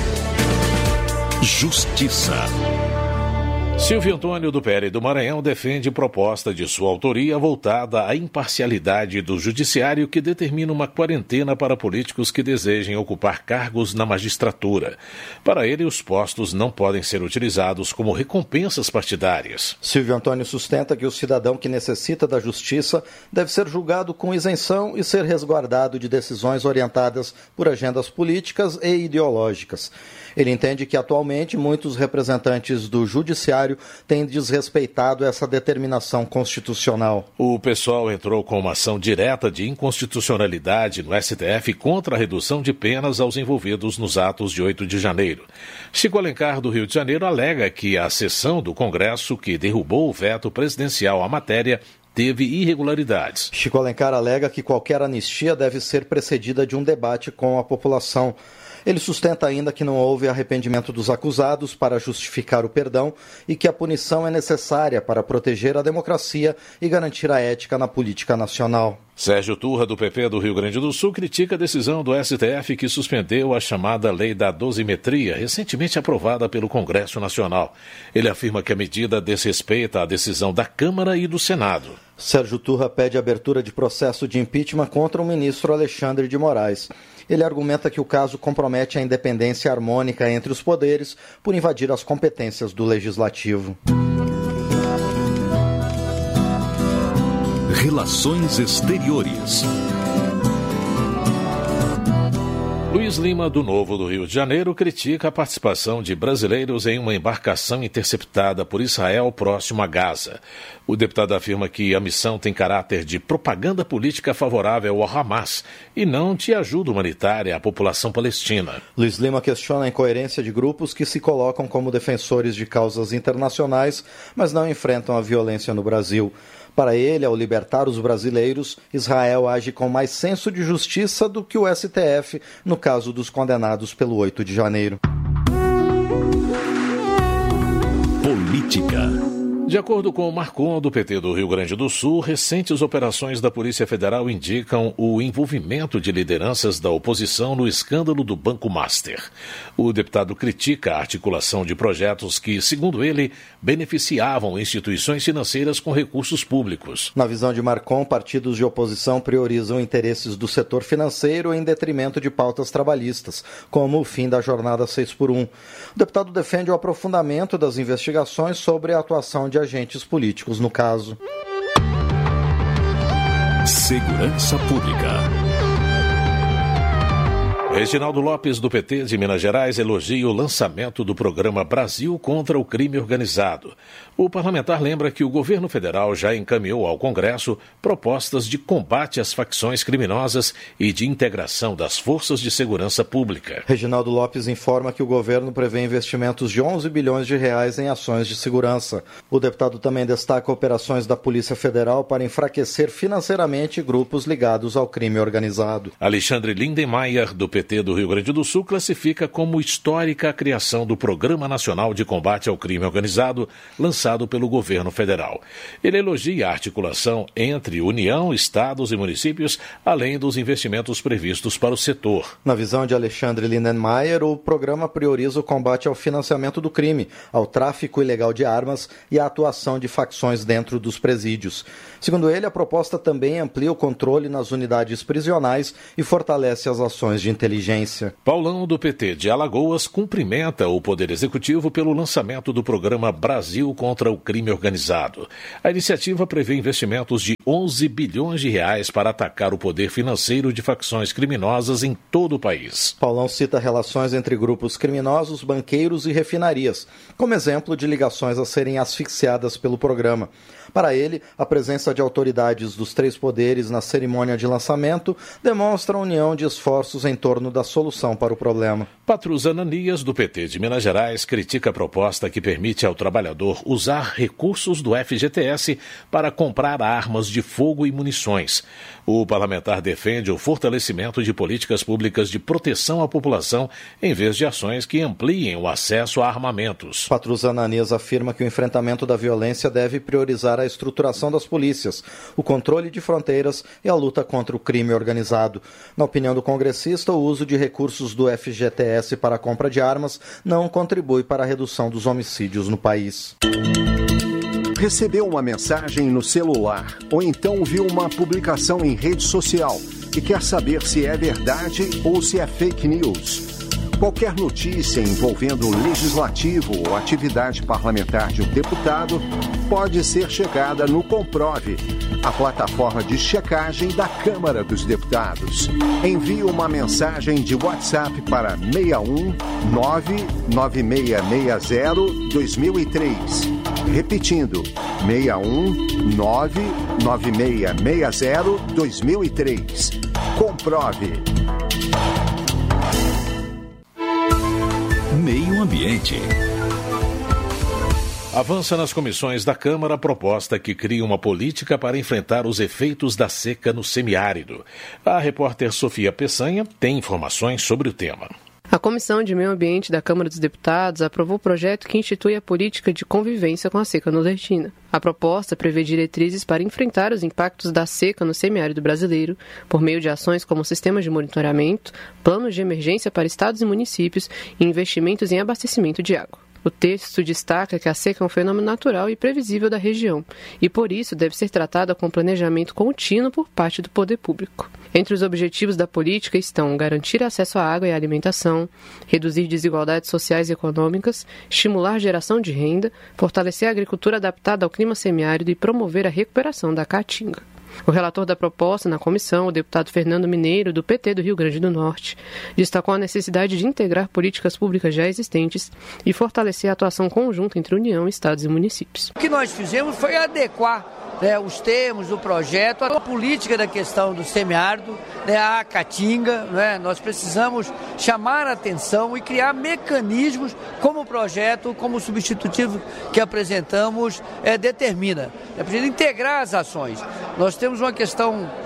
Justiça. Silvio Antônio, do P L do Maranhão, defende proposta de sua autoria voltada à imparcialidade do judiciário que determina uma quarentena para políticos que desejem ocupar cargos na magistratura. Para ele, os postos não podem ser utilizados como recompensas partidárias. Silvio Antônio sustenta que o cidadão que necessita da justiça deve ser julgado com isenção e ser resguardado de decisões orientadas por agendas políticas e ideológicas. Ele entende que, atualmente, muitos representantes do judiciário têm desrespeitado essa determinação constitucional. O pessoal entrou com uma ação direta de inconstitucionalidade no S T F contra a redução de penas aos envolvidos nos atos de oito de janeiro. Chico Alencar, do Rio de Janeiro, alega que a sessão do Congresso que derrubou o veto presidencial à matéria teve irregularidades. Chico Alencar alega que qualquer anistia deve ser precedida de um debate com a população. Ele sustenta ainda que não houve arrependimento dos acusados para justificar o perdão e que a punição é necessária para proteger a democracia e garantir a ética na política nacional. Sérgio Turra, do P P do Rio Grande do Sul, critica a decisão do S T F que suspendeu a chamada Lei da Dosimetria, recentemente aprovada pelo Congresso Nacional. Ele afirma que a medida desrespeita a decisão da Câmara e do Senado. Sérgio Turra pede abertura de processo de impeachment contra o ministro Alexandre de Moraes. Ele argumenta que o caso compromete a independência harmônica entre os poderes por invadir as competências do Legislativo. Relações Exteriores. Luiz Lima, do Novo do Rio de Janeiro, critica a participação de brasileiros em uma embarcação interceptada por Israel próximo a Gaza. O deputado afirma que a missão tem caráter de propaganda política favorável ao Hamas e não de ajuda humanitária à população palestina. Luiz Lima questiona a incoerência de grupos que se colocam como defensores de causas internacionais, mas não enfrentam a violência no Brasil. Para ele, ao libertar os brasileiros, Israel age com mais senso de justiça do que o S T F no caso dos condenados pelo oito de janeiro. Política. De acordo com o Marcon, do P T do Rio Grande do Sul, recentes operações da Polícia Federal indicam o envolvimento de lideranças da oposição no escândalo do Banco Master. O deputado critica a articulação de projetos que, segundo ele, beneficiavam instituições financeiras com recursos públicos. Na visão de Marcon, partidos de oposição priorizam interesses do setor financeiro em detrimento de pautas trabalhistas, como o fim da jornada seis por um. O deputado defende o aprofundamento das investigações sobre a atuação de agentes políticos no caso. Segurança Pública. Reginaldo Lopes, do P T de Minas Gerais, elogia o lançamento do programa Brasil contra o Crime Organizado. O parlamentar lembra que o governo federal já encaminhou ao Congresso propostas de combate às facções criminosas e de integração das forças de segurança pública. Reginaldo Lopes informa que o governo prevê investimentos de onze bilhões de reais em ações de segurança. O deputado também destaca operações da Polícia Federal para enfraquecer financeiramente grupos ligados ao crime organizado. Alexandre Lindenmayer, do P T do Rio Grande do Sul, classifica como histórica a criação do Programa Nacional de Combate ao Crime Organizado, lançado pelo governo federal. Ele elogia a articulação entre União, estados e municípios, além dos investimentos previstos para o setor. Na visão de Alexandre Lindenmayer, o programa prioriza o combate ao financiamento do crime, ao tráfico ilegal de armas e à atuação de facções dentro dos presídios. Segundo ele, a proposta também amplia o controle nas unidades prisionais e fortalece as ações de inteligência. Paulão, do P T de Alagoas, cumprimenta o Poder Executivo pelo lançamento do programa Brasil contra o Crime Organizado. A iniciativa prevê investimentos de onze bilhões de reais para atacar o poder financeiro de facções criminosas em todo o país. Paulão cita relações entre grupos criminosos, banqueiros e refinarias, como exemplo de ligações a serem asfixiadas pelo programa. Para ele, a presença de autoridades dos três poderes na cerimônia de lançamento demonstra a união de esforços em torno da solução para o problema. Patrus Ananias, do P T de Minas Gerais, critica a proposta que permite ao trabalhador usar recursos do F G T S para comprar armas de fogo e munições. O parlamentar defende o fortalecimento de políticas públicas de proteção à população, em vez de ações que ampliem o acesso a armamentos. Patrus Ananias afirma que o enfrentamento da violência deve priorizar a estruturação das polícias, o controle de fronteiras e a luta contra o crime organizado. Na opinião do congressista, o uso de recursos do F G T S para a compra de armas não contribui para a redução dos homicídios no país. Recebeu uma mensagem no celular ou então viu uma publicação em rede social e quer saber se é verdade ou se é fake news. Qualquer notícia envolvendo o legislativo ou atividade parlamentar de um deputado pode ser checada no Comprove, a plataforma de checagem da Câmara dos Deputados. Envie uma mensagem de WhatsApp para seis um nove nove seis seis zero dois mil e três. Repetindo, seis um nove nove seis seis zero dois mil e três. Comprove. Meio Ambiente. Avança nas comissões da Câmara a proposta que cria uma política para enfrentar os efeitos da seca no semiárido. A repórter Sofia Peçanha tem informações sobre o tema. A Comissão de Meio Ambiente da Câmara dos Deputados aprovou o projeto que institui a política de convivência com a seca nordestina. A proposta prevê diretrizes para enfrentar os impactos da seca no semiárido brasileiro, por meio de ações como sistemas de monitoramento, planos de emergência para estados e municípios e investimentos em abastecimento de água. O texto destaca que a seca é um fenômeno natural e previsível da região e, por isso, deve ser tratada com planejamento contínuo por parte do poder público. Entre os objetivos da política estão garantir acesso à água e à alimentação, reduzir desigualdades sociais e econômicas, estimular geração de renda, fortalecer a agricultura adaptada ao clima semiárido e promover a recuperação da caatinga. O relator da proposta na comissão, o deputado Fernando Mineiro, do P T do Rio Grande do Norte, destacou a necessidade de integrar políticas públicas já existentes e fortalecer a atuação conjunta entre União, Estados e municípios. O que nós fizemos foi adequar né, os termos do projeto, a política da questão do semiárido, né, a caatinga, né, nós precisamos chamar a atenção e criar mecanismos como o projeto, como o substitutivo que apresentamos é, determina. É preciso integrar as ações. Nós temos uma questão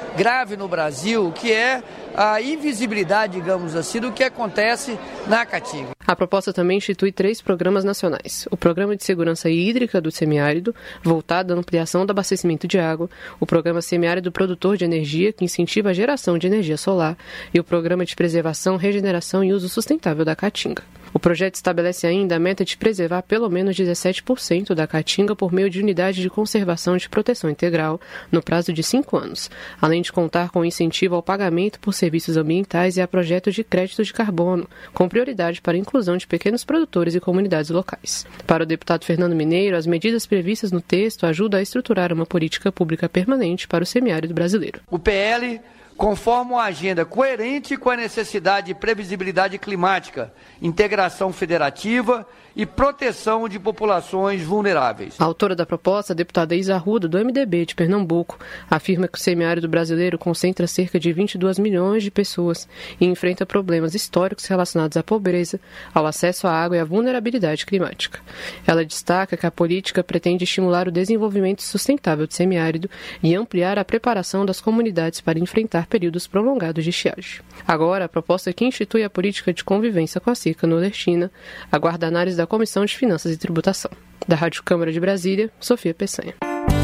grave no Brasil, que é a invisibilidade, digamos assim, do que acontece na Caatinga. A proposta também institui três programas nacionais. O Programa de Segurança Hídrica do Semiárido, voltado à ampliação do abastecimento de água, o Programa Semiárido Produtor de Energia, que incentiva a geração de energia solar, e o Programa de Preservação, Regeneração e Uso Sustentável da Caatinga. O projeto estabelece ainda a meta de preservar pelo menos dezessete por cento da Caatinga por meio de unidade de conservação de proteção integral no prazo de cinco anos, além de contar com incentivo ao pagamento por serviços ambientais e a projetos de crédito de carbono, com prioridade para a inclusão de pequenos produtores e comunidades locais. Para o deputado Fernando Mineiro, as medidas previstas no texto ajudam a estruturar uma política pública permanente para o semiárido brasileiro. O P L conforma uma agenda coerente com a necessidade de previsibilidade climática, integração federativa e proteção de populações vulneráveis. A autora da proposta, a deputada Isa Arruda, do M D B de Pernambuco, afirma que o semiárido brasileiro concentra cerca de vinte e dois milhões de pessoas e enfrenta problemas históricos relacionados à pobreza, ao acesso à água e à vulnerabilidade climática. Ela destaca que a política pretende estimular o desenvolvimento sustentável do semiárido e ampliar a preparação das comunidades para enfrentar períodos prolongados de estiagem. Agora, a proposta que institui a política de convivência com a seca nordestina aguarda análise da Comissão de Finanças e Tributação. Da Rádio Câmara de Brasília, Sofia Peçanha.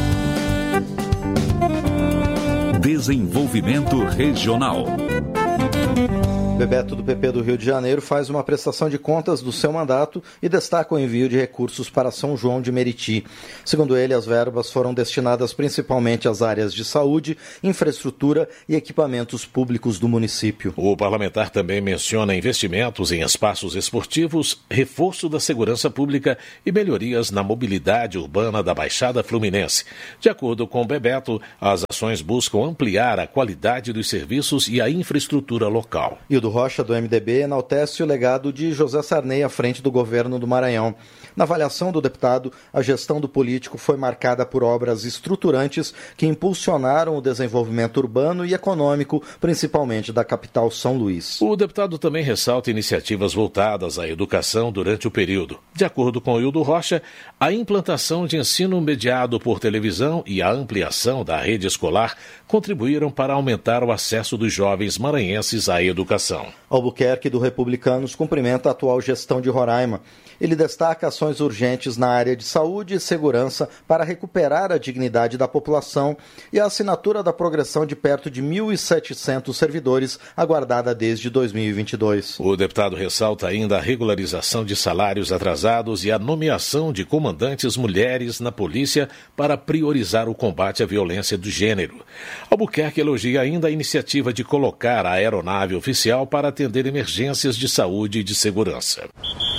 Desenvolvimento Regional. Bebeto do P P do Rio de Janeiro faz uma prestação de contas do seu mandato e destaca o envio de recursos para São João de Meriti. Segundo ele, as verbas foram destinadas principalmente às áreas de saúde, infraestrutura e equipamentos públicos do município. O parlamentar também menciona investimentos em espaços esportivos, reforço da segurança pública e melhorias na mobilidade urbana da Baixada Fluminense. De acordo com Bebeto, as ações buscam ampliar a qualidade dos serviços e a infraestrutura local. E o do Rocha, do M D B, enaltece o legado de José Sarney à frente do governo do Maranhão. Na avaliação do deputado, a gestão do político foi marcada por obras estruturantes que impulsionaram o desenvolvimento urbano e econômico, principalmente da capital São Luís. O deputado também ressalta iniciativas voltadas à educação durante o período. De acordo com Hildo Rocha, a implantação de ensino mediado por televisão e a ampliação da rede escolar contribuíram para aumentar o acesso dos jovens maranhenses à educação. Albuquerque, do Republicanos, cumprimenta a atual gestão de Roraima. Ele destaca ações urgentes na área de saúde e segurança para recuperar a dignidade da população e a assinatura da progressão de perto de mil e setecentos servidores, aguardada desde dois mil e vinte e dois. O deputado ressalta ainda a regularização de salários atrasados e a nomeação de comandantes mulheres na polícia para priorizar o combate à violência do gênero. Albuquerque elogia ainda a iniciativa de colocar a aeronave oficial para atender emergências de saúde e de segurança.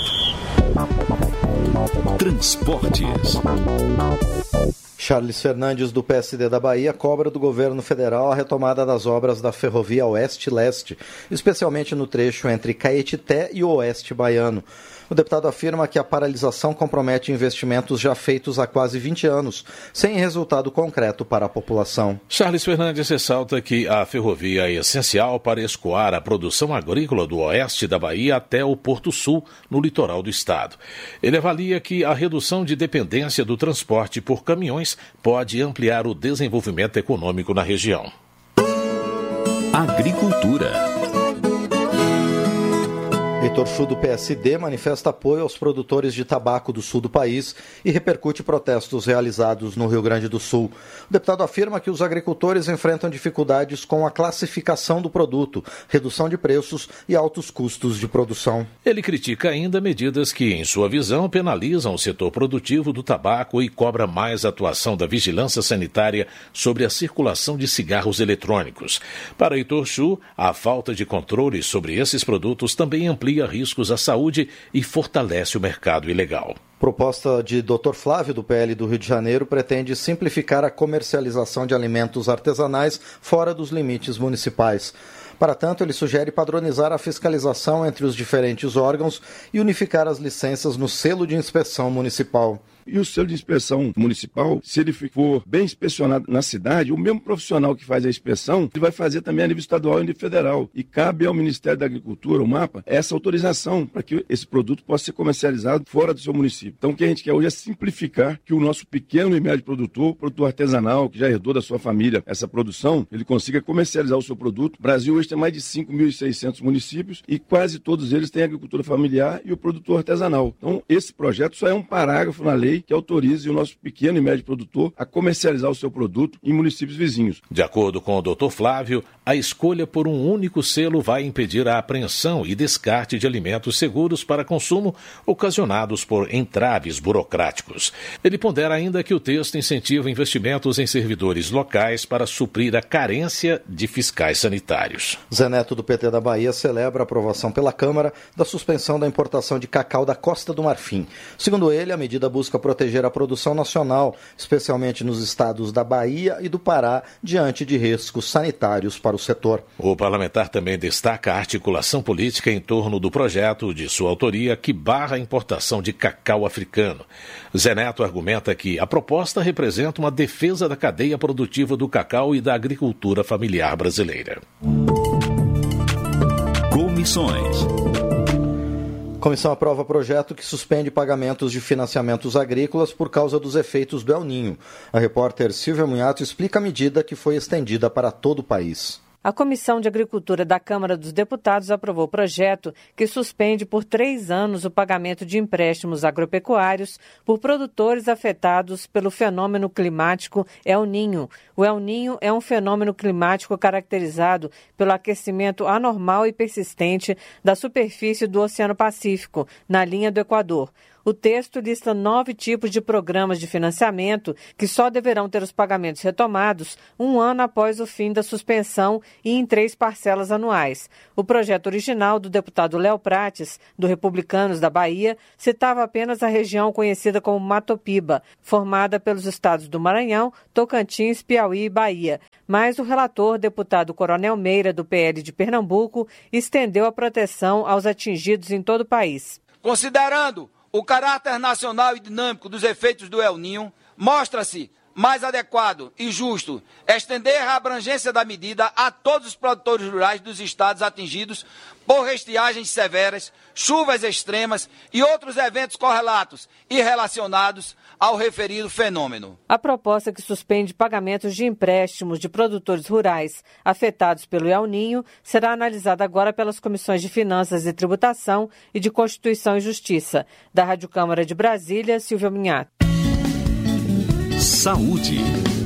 Transportes. Charles Fernandes, do P S D da Bahia, cobra do governo federal a retomada das obras da ferrovia Oeste-Leste, especialmente no trecho entre Caetité e o Oeste Baiano. O deputado afirma que a paralisação compromete investimentos já feitos há quase vinte anos, sem resultado concreto para a população. Charles Fernandes ressalta que a ferrovia é essencial para escoar a produção agrícola do oeste da Bahia até o Porto Sul, no litoral do estado. Ele avalia que a redução de dependência do transporte por caminhões pode ampliar o desenvolvimento econômico na região. Agricultura. Heitor Chu, do P S D, manifesta apoio aos produtores de tabaco do sul do país e repercute protestos realizados no Rio Grande do Sul. O deputado afirma que os agricultores enfrentam dificuldades com a classificação do produto, redução de preços e altos custos de produção. Ele critica ainda medidas que, em sua visão, penalizam o setor produtivo do tabaco e cobra mais atuação da vigilância sanitária sobre a circulação de cigarros eletrônicos. Para Heitor Chu, a falta de controle sobre esses produtos também amplia riscos à saúde e fortalece o mercado ilegal. Proposta de doutor Flávio, do P L do Rio de Janeiro, pretende simplificar a comercialização de alimentos artesanais fora dos limites municipais. Para tanto, ele sugere padronizar a fiscalização entre os diferentes órgãos e unificar as licenças no selo de inspeção municipal. E o selo de inspeção municipal, se ele for bem inspecionado na cidade, o mesmo profissional que faz a inspeção, ele vai fazer também a nível estadual e a nível federal. E cabe ao Ministério da Agricultura, o MAPA, essa autorização para que esse produto possa ser comercializado fora do seu município. Então, o que a gente quer hoje é simplificar que o nosso pequeno e médio produtor, produtor artesanal, que já herdou da sua família essa produção, ele consiga comercializar o seu produto. O Brasil hoje tem mais de cinco mil e seiscentos municípios e quase todos eles têm agricultura familiar e o produtor artesanal. Então, esse projeto só é um parágrafo na lei que autorize o nosso pequeno e médio produtor a comercializar o seu produto em municípios vizinhos. De acordo com o doutor Flávio, a escolha por um único selo vai impedir a apreensão e descarte de alimentos seguros para consumo ocasionados por entraves burocráticos. Ele pondera ainda que o texto incentiva investimentos em servidores locais para suprir a carência de fiscais sanitários. Zé Neto, do P T da Bahia, celebra a aprovação pela Câmara da suspensão da importação de cacau da Costa do Marfim. Segundo ele, a medida busca proteger a produção nacional, especialmente nos estados da Bahia e do Pará, diante de riscos sanitários para o setor. O parlamentar também destaca a articulação política em torno do projeto de sua autoria que barra a importação de cacau africano. Zé Neto argumenta que a proposta representa uma defesa da cadeia produtiva do cacau e da agricultura familiar brasileira. Comissões. Comissão aprova projeto que suspende pagamentos de financiamentos agrícolas por causa dos efeitos do El Niño. A repórter Silvia Munhato explica a medida que foi estendida para todo o país. A Comissão de Agricultura da Câmara dos Deputados aprovou o projeto que suspende por três anos o pagamento de empréstimos agropecuários por produtores afetados pelo fenômeno climático El Niño. O El Niño é um fenômeno climático caracterizado pelo aquecimento anormal e persistente da superfície do Oceano Pacífico, na linha do Equador. O texto lista nove tipos de programas de financiamento que só deverão ter os pagamentos retomados um ano após o fim da suspensão e em três parcelas anuais. O projeto original do deputado Léo Prates, do Republicanos da Bahia, citava apenas a região conhecida como Matopiba, formada pelos estados do Maranhão, Tocantins, Piauí e Bahia. Mas o relator, deputado Coronel Meira, do P L de Pernambuco, estendeu a proteção aos atingidos em todo o país. Considerando o caráter nacional e dinâmico dos efeitos do El Niño, mostra-se mais adequado e justo estender a abrangência da medida a todos os produtores rurais dos estados atingidos por estiagens severas, chuvas extremas e outros eventos correlatos e relacionados ao referido fenômeno. A proposta que suspende pagamentos de empréstimos de produtores rurais afetados pelo El Niño será analisada agora pelas comissões de Finanças e Tributação e de Constituição e Justiça. Da Rádio Câmara de Brasília, Silvia Minhato. Saúde.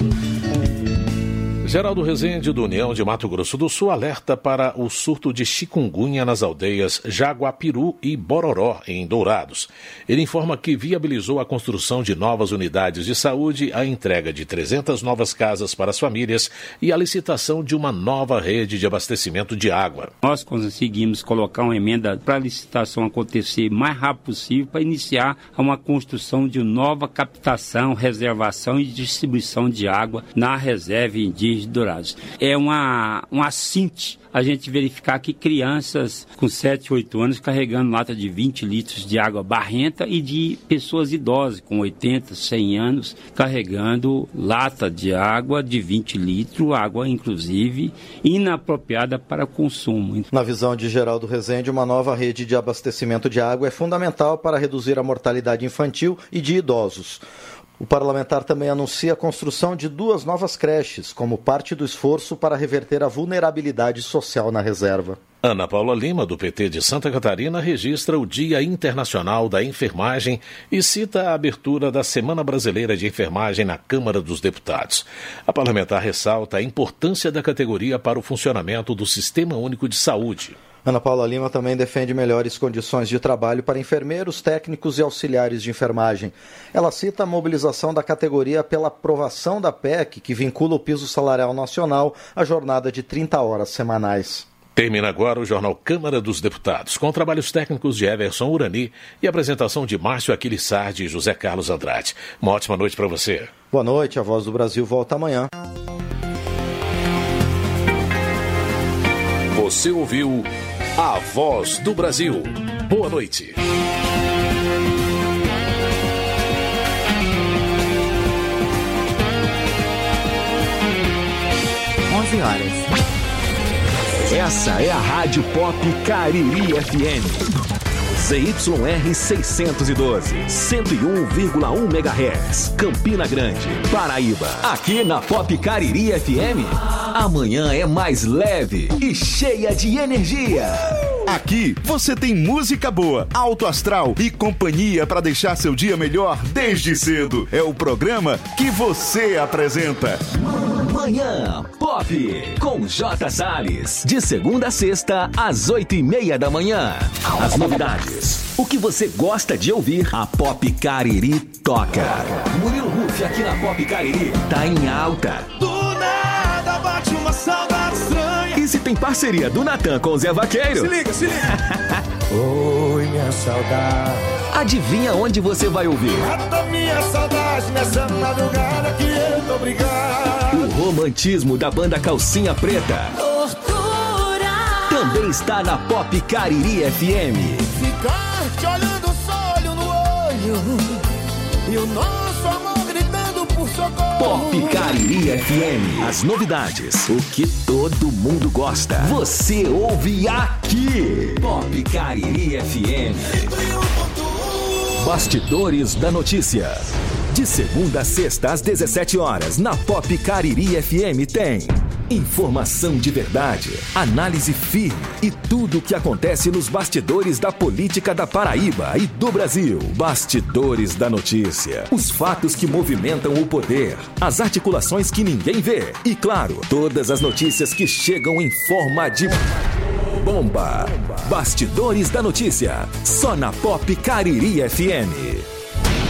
Geraldo Rezende, do União de Mato Grosso do Sul, alerta para o surto de chikungunya nas aldeias Jaguapiru e Bororó, em Dourados. Ele informa que viabilizou a construção de novas unidades de saúde, a entrega de trezentas novas casas para as famílias e a licitação de uma nova rede de abastecimento de água. Nós conseguimos colocar uma emenda para a licitação acontecer o mais rápido possível para iniciar uma construção de nova captação, reservação e distribuição de água na reserva indígena de Dourados. É uma, uma assinte a gente verificar que crianças com sete, oito anos carregando lata de vinte litros de água barrenta e de pessoas idosas com oitenta, cem anos carregando lata de água de vinte litros, água inclusive inapropriada para consumo. Na visão de Geraldo Rezende, uma nova rede de abastecimento de água é fundamental para reduzir a mortalidade infantil e de idosos. O parlamentar também anuncia a construção de duas novas creches, como parte do esforço para reverter a vulnerabilidade social na reserva. Ana Paula Lima, do P T de Santa Catarina, registra o Dia Internacional da Enfermagem e cita a abertura da Semana Brasileira de Enfermagem na Câmara dos Deputados. A parlamentar ressalta a importância da categoria para o funcionamento do Sistema Único de Saúde. Ana Paula Lima também defende melhores condições de trabalho para enfermeiros, técnicos e auxiliares de enfermagem. Ela cita a mobilização da categoria pela aprovação da P E C, que vincula o piso salarial nacional à jornada de trinta horas semanais. Termina agora o Jornal Câmara dos Deputados, com trabalhos técnicos de Everson Urani e apresentação de Márcio Aquiles Sardi e José Carlos Andrade. Uma ótima noite para você. Boa noite, a Voz do Brasil volta amanhã. Você ouviu A Voz do Brasil. Boa noite. quatorze horas. Essa é a Rádio Pop Cariri F M. Z Y R seiscentos e doze, cento e um vírgula um megahertz, Campina Grande, Paraíba. Aqui na Pop Cariri F M, amanhã é mais leve e cheia de energia. Aqui você tem música boa, alto astral e companhia para deixar seu dia melhor desde cedo. É o programa que você apresenta. Manhã Pop com J Salles, de segunda a sexta às oito e meia da manhã. As novidades, o que você gosta de ouvir, a Pop Cariri toca. Murilo Ruff aqui na Pop Cariri tá em alta. Do nada bate uma saudade estranha. E se tem parceria do Natan com o Zé Vaqueiro? Se liga, se liga. Oi, minha saudade. Adivinha onde você vai ouvir? Mata minha saudade nessa madrugada que eu tô brigado. O romantismo da banda Calcinha Preta. Tortura. Também está na Pop Cariri F M. Ficar te olhando só olho no olho. E o nosso amor gritando por socorro. Pop Cariri F M. As novidades, o que todo mundo gosta. Você ouve aqui. Pop Cariri F M. Bastidores da Notícia. De segunda a sexta às dezessete horas, na Pop Cariri F M tem informação de verdade, análise firme e tudo o que acontece nos bastidores da política da Paraíba e do Brasil. Bastidores da Notícia. Os fatos que movimentam o poder, as articulações que ninguém vê e, claro, todas as notícias que chegam em forma de bomba. Bastidores da Notícia, só na Pop Cariri F M.